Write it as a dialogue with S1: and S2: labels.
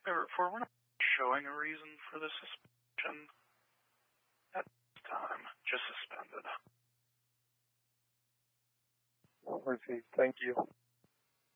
S1: Therefore, we're not showing a reason for the suspension at this time. Just suspended.
S2: Well, Mercy, thank you.